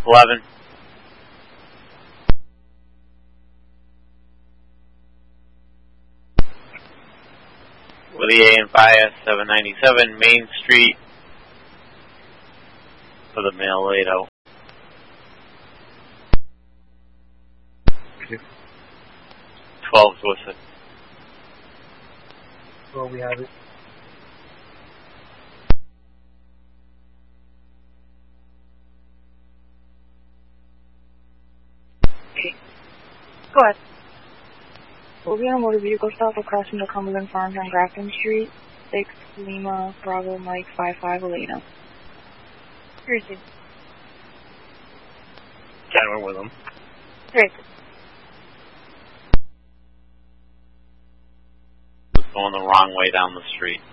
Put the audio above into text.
11. Willie A. and Bias, 797 Main Street for the male laid out. 12's with it. Well, we have it. Okay. Go ahead. We'll be on a motor vehicle stop across from the Cumberland Farms on Grafton Street. 6 Lima Bravo Mike 55 Elena. Seriously. Gentleman with him. Seriously. Was going the wrong way down the street.